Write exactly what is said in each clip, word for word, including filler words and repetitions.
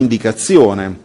indicazione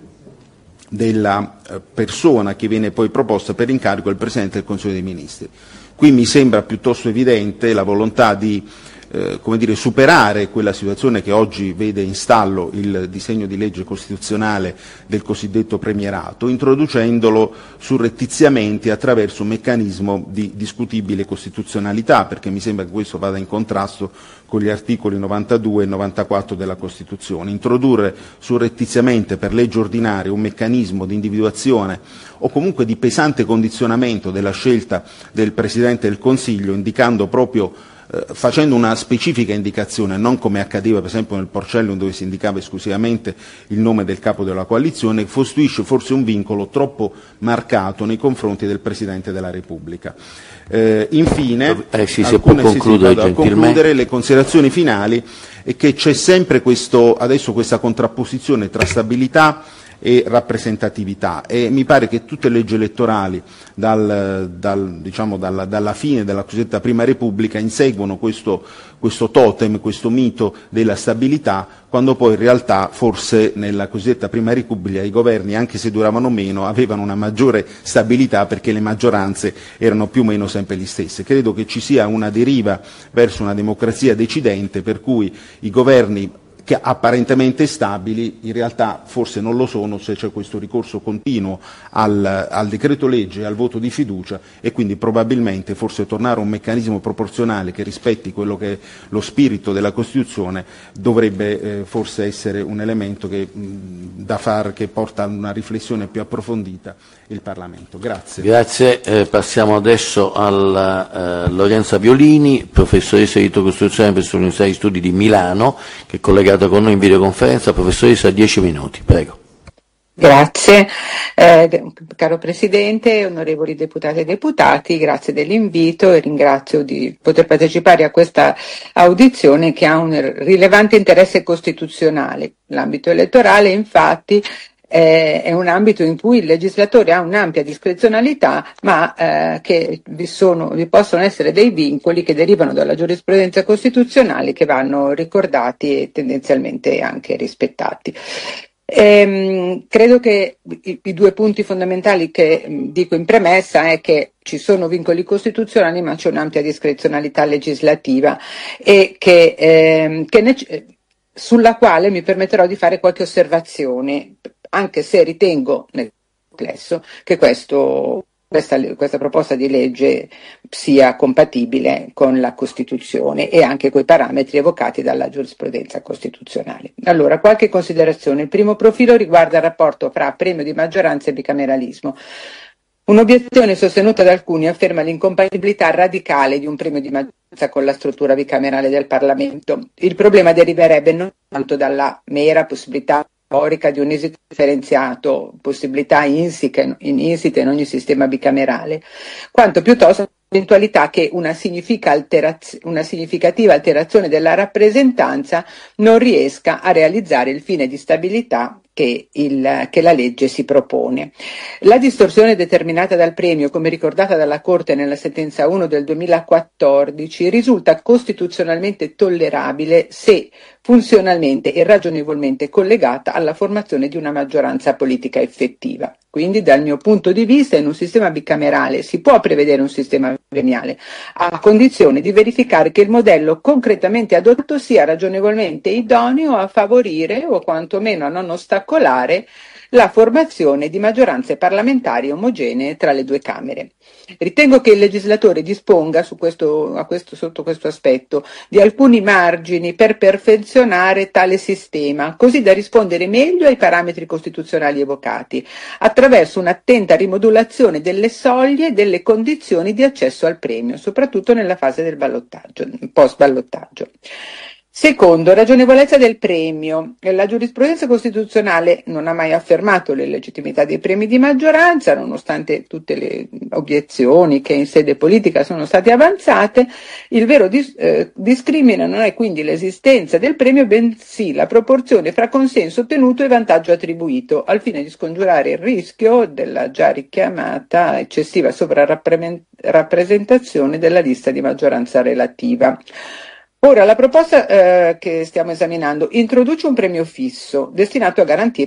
della persona che viene poi proposta per incarico al Presidente del Consiglio dei Ministri. Qui mi sembra piuttosto evidente la volontà di eh, come dire, superare quella situazione che oggi vede in stallo il disegno di legge costituzionale del cosiddetto premierato, introducendolo surrettiziamente attraverso un meccanismo di discutibile costituzionalità, perché mi sembra che questo vada in contrasto con gli articoli novantadue e novantaquattro della Costituzione. Introdurre surrettiziamente per legge ordinaria un meccanismo di individuazione o comunque di pesante condizionamento della scelta del Presidente del Consiglio, indicando proprio eh, facendo una specifica indicazione, non come accadeva per esempio nel Porcellum dove si indicava esclusivamente il nome del capo della coalizione, costituisce forse un vincolo troppo marcato nei confronti del Presidente della Repubblica. Eh, infine, eh sì, alcune, può concludere, sì, sì, concludere le considerazioni finali è che c'è sempre questo, adesso questa contrapposizione tra stabilità e rappresentatività, e mi pare che tutte le leggi elettorali dal, dal, diciamo, dalla, dalla fine della cosiddetta Prima Repubblica inseguono questo, questo totem, questo mito della stabilità, quando poi in realtà forse nella cosiddetta Prima Repubblica i governi, anche se duravano meno, avevano una maggiore stabilità perché le maggioranze erano più o meno sempre le stesse. Credo che ci sia una deriva verso una democrazia decidente per cui i governi che apparentemente stabili in realtà forse non lo sono se c'è questo ricorso continuo al, al decreto legge e al voto di fiducia, e quindi probabilmente forse tornare a un meccanismo proporzionale che rispetti quello che è lo spirito della Costituzione dovrebbe eh, forse essere un elemento che, mh, da far, che porta a una riflessione più approfondita il Parlamento. Grazie. Grazie. Eh, passiamo adesso alla eh, Lorenza Violini, professoressa di diritto costituzionale presso l'Università di Studi di Milano, che è collegata con noi in videoconferenza. Professoressa, dieci minuti, prego. Grazie, eh, caro Presidente, onorevoli deputate e deputati, grazie dell'invito e ringrazio di poter partecipare a questa audizione che ha un rilevante interesse costituzionale. L'ambito elettorale, infatti, Eh, è un ambito in cui il legislatore ha un'ampia discrezionalità, ma eh, che vi, sono, vi possono essere dei vincoli che derivano dalla giurisprudenza costituzionale che vanno ricordati e tendenzialmente anche rispettati. Ehm, credo che i, i due punti fondamentali che mh, dico in premessa è che ci sono vincoli costituzionali, ma c'è un'ampia discrezionalità legislativa e che, ehm, che ne, sulla quale mi permetterò di fare qualche osservazione, anche se ritengo nel complesso che questo, questa, questa proposta di legge sia compatibile con la Costituzione e anche coi parametri evocati dalla giurisprudenza costituzionale. Allora, qualche considerazione. Il primo profilo riguarda il rapporto fra premio di maggioranza e bicameralismo. Un'obiezione sostenuta da alcuni afferma l'incompatibilità radicale di un premio di maggioranza con la struttura bicamerale del Parlamento. Il problema deriverebbe non tanto dalla mera possibilità teorica di un esito differenziato, possibilità insite in ogni sistema bicamerale, quanto piuttosto l'eventualità che una, alterazione, una significativa alterazione della rappresentanza non riesca a realizzare il fine di stabilità che, il, che la legge si propone. La distorsione determinata dal premio, come ricordata dalla Corte nella sentenza uno del duemilaquattordici, risulta costituzionalmente tollerabile se funzionalmente e ragionevolmente collegata alla formazione di una maggioranza politica effettiva. Quindi, dal mio punto di vista, in un sistema bicamerale si può prevedere un sistema premiale, a condizione di verificare che il modello concretamente adottato sia ragionevolmente idoneo a favorire o quantomeno a non ostacolare la formazione di maggioranze parlamentari omogenee tra le due Camere. Ritengo che il legislatore disponga su questo, a questo, sotto questo aspetto di alcuni margini per perfezionare tale sistema, così da rispondere meglio ai parametri costituzionali evocati, attraverso un'attenta rimodulazione delle soglie e delle condizioni di accesso al premio, soprattutto nella fase del ballottaggio, post-ballottaggio. Secondo, ragionevolezza del premio. La giurisprudenza costituzionale non ha mai affermato l'illegittimità dei premi di maggioranza, nonostante tutte le obiezioni che in sede politica sono state avanzate. Il vero dis- eh, discrimine non è quindi l'esistenza del premio, bensì la proporzione fra consenso ottenuto e vantaggio attribuito, al fine di scongiurare il rischio della già richiamata eccessiva sovrarappresentazione della lista di maggioranza relativa. Ora, la proposta eh, che stiamo esaminando introduce un premio fisso destinato a garantire